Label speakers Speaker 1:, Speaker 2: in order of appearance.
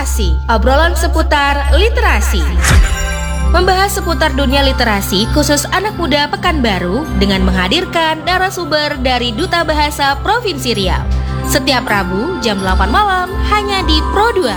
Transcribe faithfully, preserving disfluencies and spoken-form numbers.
Speaker 1: Literasi, obrolan seputar literasi. Membahas seputar dunia literasi khusus anak muda Pekanbaru dengan menghadirkan narasumber dari Duta Bahasa Provinsi Riau. Setiap Rabu jam delapan malam hanya di Pro dua.